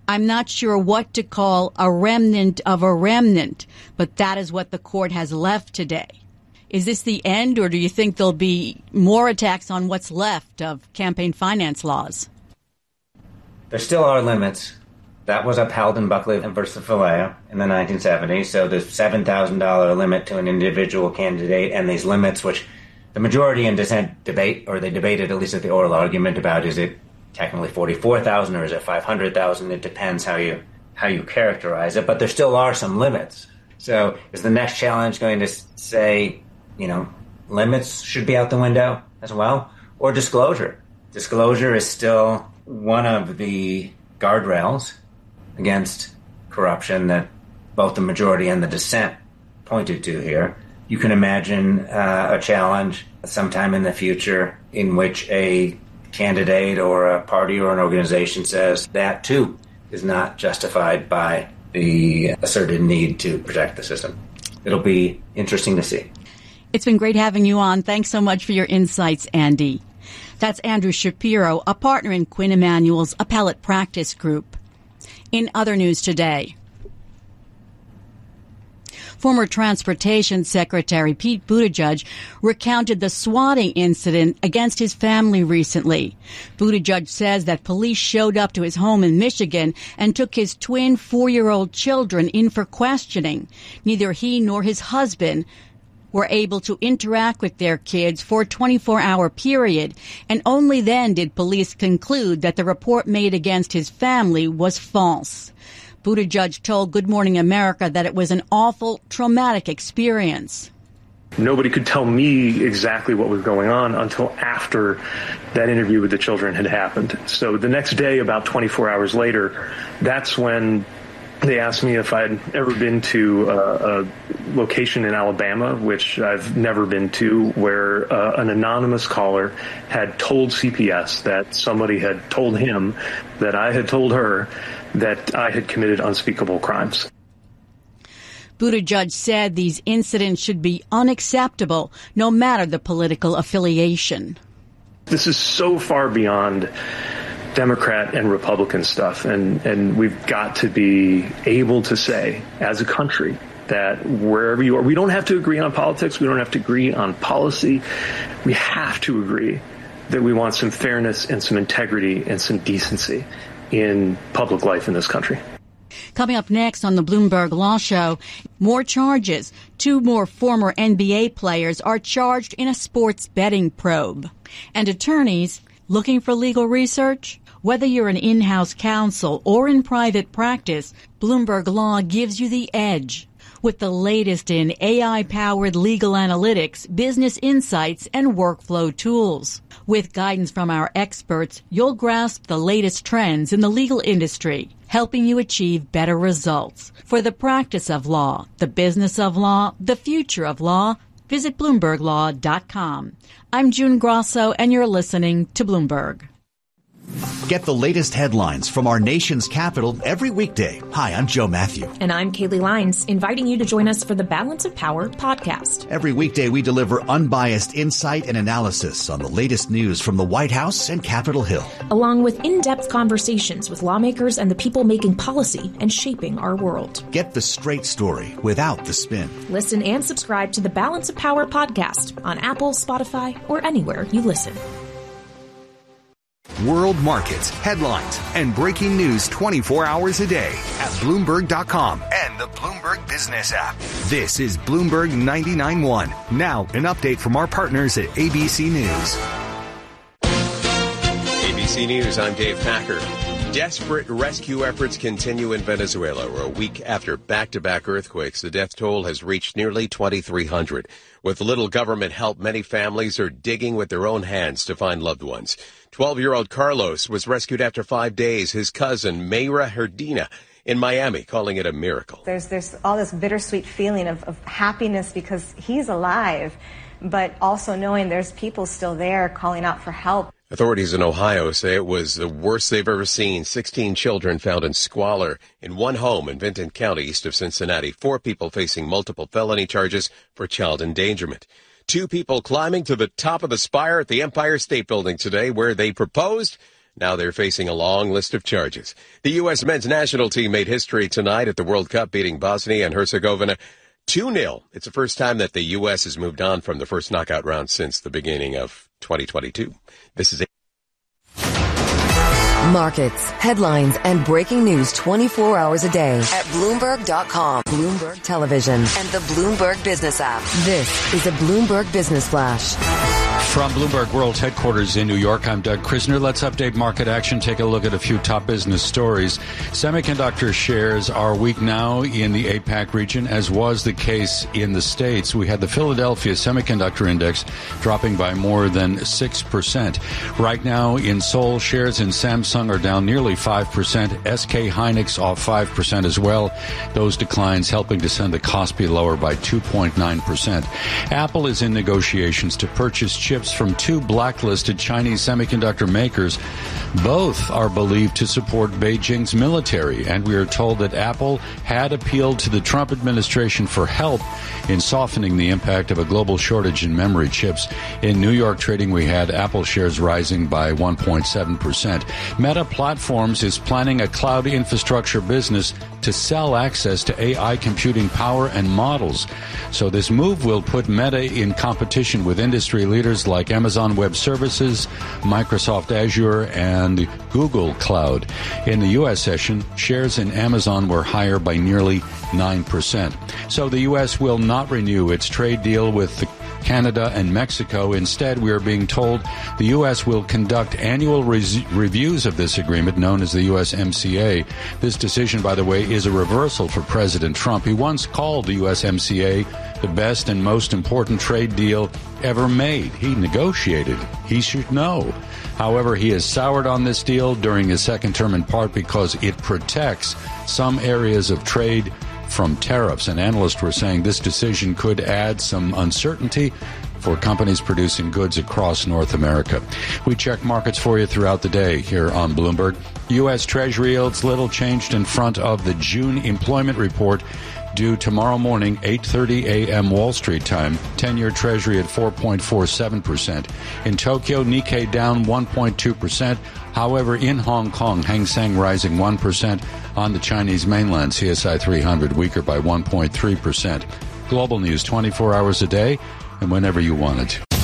I'm not sure what to call a remnant of a remnant, but that is what the court has left today. Is this the end, or do you think there'll be more attacks on what's left of campaign finance laws? There still are limits. That was upheld in Buckley versus Valeo in the 1970s. So the $7,000 limit to an individual candidate, and these limits, which the majority and dissent debate, or they debated at least at the oral argument about, is it technically 44,000 or is it 500,000? It depends how you characterize it. But there still are some limits. So is the next challenge going to say, limits should be out the window as well, or disclosure? Disclosure is still one of the guardrails against corruption that both the majority and the dissent pointed to here. You can imagine a challenge sometime in the future in which a candidate or a party or an organization says that, too, is not justified by the asserted need to protect the system. It'll be interesting to see. It's been great having you on. Thanks so much for your insights, Andy. That's Andrew Shapiro, a partner in Quinn Emanuel's Appellate Practice Group. In other news today, former Transportation Secretary Pete Buttigieg recounted the swatting incident against his family recently. Buttigieg says that police showed up to his home in Michigan and took his twin 4-year-old children in for questioning. Neither he nor his husband were able to interact with their kids for a 24-hour period, and only then did police conclude that the report made against his family was false. Buttigieg told Good Morning America that it was an awful, traumatic experience. Nobody could tell me exactly what was going on until after that interview with the children had happened. So the next day, about 24 hours later, that's when they asked me if I'd ever been to a location in Alabama, which I've never been to, where an anonymous caller had told CPS that somebody had told him that I had told her that I had committed unspeakable crimes. Buttigieg said these incidents should be unacceptable, no matter the political affiliation. This is so far beyond Democrat and Republican stuff, and we've got to be able to say, as a country, that wherever you are, we don't have to agree on politics, we don't have to agree on policy, we have to agree that we want some fairness and some integrity and some decency in public life in this country. Coming up next on the Bloomberg Law Show, more charges. 2 more former NBA players are charged in a sports betting probe. And attorneys looking for legal research? Whether you're an in-house counsel or in private practice, Bloomberg Law gives you the edge. With the latest in AI-powered legal analytics, business insights, and workflow tools. With guidance from our experts, you'll grasp the latest trends in the legal industry, helping you achieve better results. For the practice of law, the business of law, the future of law, visit BloombergLaw.com. I'm June Grosso, and you're listening to Bloomberg. Get the latest headlines from our nation's capital every weekday. Hi, I'm Joe Matthew. And I'm Kaylee Lines, inviting you to join us for the Balance of Power podcast. Every weekday, we deliver unbiased insight and analysis on the latest news from the White House and Capitol Hill, along with in-depth conversations with lawmakers and the people making policy and shaping our world. Get the straight story without the spin. Listen and subscribe to the Balance of Power podcast on Apple, Spotify, or anywhere you listen. World markets, headlines, and breaking news 24 hours a day at Bloomberg.com and the Bloomberg Business app. This is Bloomberg 99.1. Now, an update from our partners at ABC News. ABC News, I'm Dave Packer. Desperate rescue efforts continue in Venezuela. We're a week after back-to-back earthquakes. The death toll has reached nearly 2,300. With little government help, many families are digging with their own hands to find loved ones. 12-year-old Carlos was rescued after 5 days. His cousin, Mayra Herdina, in Miami, calling it a miracle. There's all this bittersweet feeling of happiness because he's alive, but also knowing there's people still there calling out for help. Authorities in Ohio say it was the worst they've ever seen. 16 children found in squalor in one home in Vinton County, east of Cincinnati. 4 people facing multiple felony charges for child endangerment. 2 people climbing to the top of the spire at the Empire State Building today, where they proposed Now they're facing a long list of charges. The U.S. men's national team made history tonight at the World Cup, beating Bosnia and Herzegovina 2-0. It's the first time that the U.S. has moved on from the first knockout round since the beginning of 2022. This is markets, headlines, and breaking news 24 hours a day at Bloomberg.com, Bloomberg Television, and the Bloomberg Business app. This is a Bloomberg Business Flash. From Bloomberg World Headquarters in New York, I'm Doug Krisner. Let's update market action, take a look at a few top business stories. Semiconductor shares are weak now in the APAC region, as was the case in the States. We had the Philadelphia Semiconductor Index dropping by more than 6%. Right now in Seoul, shares in Samsung are down nearly 5%. SK Hynix off 5% as well. Those declines helping to send the Kospi lower by 2.9%. Apple is in negotiations to purchase chips from two blacklisted Chinese semiconductor makers. Both are believed to support Beijing's military, and we are told that Apple had appealed to the Trump administration for help in softening the impact of a global shortage in memory chips. In New York trading, we had Apple shares rising by 1.7%. Meta Platforms is planning a cloud infrastructure business to sell access to AI computing power and models. So this move will put Meta in competition with industry leaders like Amazon Web Services, Microsoft Azure, and Google Cloud. In the U.S. session, shares in Amazon were higher by nearly 9%. So the U.S. will not renew its trade deal with Canada and Mexico. Instead, we are being told the U.S. will conduct annual reviews of this agreement, known as the USMCA. This decision, by the way, is a reversal for President Trump. He once called the USMCA the best and most important trade deal ever made. He negotiated. He should know. However, he has soured on this deal during his second term, in part because it protects some areas of trade from tariffs. And analysts were saying this decision could add some uncertainty for companies producing goods across North America. We check markets for you throughout the day here on Bloomberg. U.S. Treasury yields little changed in front of the June employment report due tomorrow morning, 8:30 a.m. Wall Street time. 10-year Treasury at 4.47%. In Tokyo, Nikkei down 1.2%. However, in Hong Kong, Hang Seng rising 1%. On the Chinese mainland, CSI 300 weaker by 1.3%. Global news 24 hours a day and whenever you want it.